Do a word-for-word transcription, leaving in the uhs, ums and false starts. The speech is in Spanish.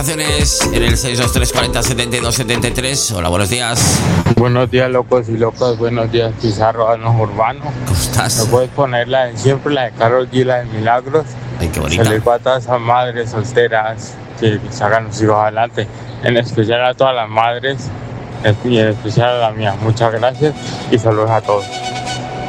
En el seis dos tres cuarenta setenta y dos setenta y tres. Hola, buenos días. Buenos días, locos y locas. Buenos días, Pizarro, Anos Urbano. ¿Cómo estás? ¿Me puedes poner la de siempre, la de Karol G, la de Milagros? Ay, qué bonita. Se les va a todas esas madres solteras que sacan los hijos adelante. En especial a todas las madres y en especial a la mía. Muchas gracias y saludos a todos.